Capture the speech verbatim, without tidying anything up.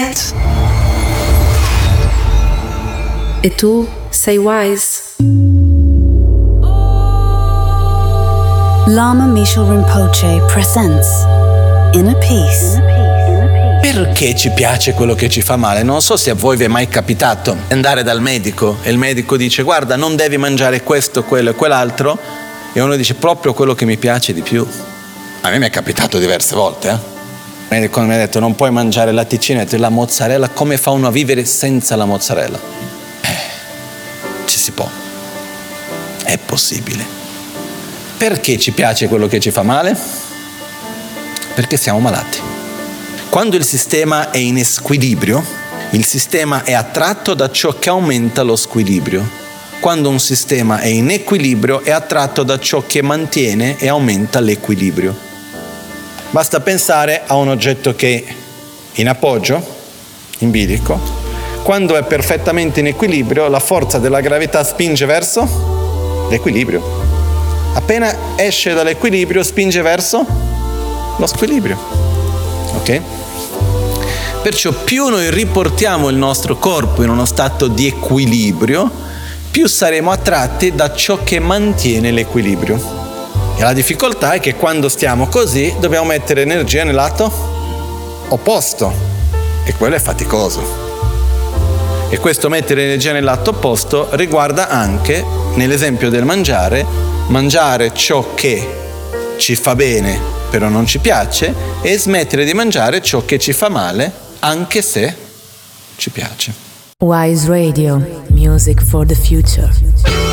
E tu sei wise. Lama Misho Rinpoche presents Inner Peace. Perché ci piace quello che ci fa male? Non so se a voi vi è mai capitato andare dal medico e il medico dice: guarda, non devi mangiare questo, quello e quell'altro, e uno dice: proprio quello che mi piace di più. A me mi è capitato diverse volte, eh? Il medico mi ha detto: non puoi mangiare latticini e la mozzarella. Come fa uno a vivere senza la mozzarella? Eh, ci si può, è possibile. Perché ci piace quello che ci fa male? Perché siamo malati. Quando il sistema è in squilibrio, il sistema è attratto da ciò che aumenta lo squilibrio. Quando un sistema è in equilibrio, è attratto da ciò che mantiene e aumenta l'equilibrio. Basta pensare a un oggetto che è in appoggio, in bilico. Quando è perfettamente in equilibrio, la forza della gravità spinge verso l'equilibrio. Appena esce dall'equilibrio, spinge verso lo squilibrio. Ok? Perciò più noi riportiamo il nostro corpo in uno stato di equilibrio, più saremo attratti da ciò che mantiene l'equilibrio. E la difficoltà è che quando stiamo così dobbiamo mettere energia nel lato opposto, e quello è faticoso. E questo mettere energia nel lato opposto riguarda anche, nell'esempio del mangiare, mangiare ciò che ci fa bene però non ci piace, e smettere di mangiare ciò che ci fa male anche se ci piace. Wise Radio, music for the future.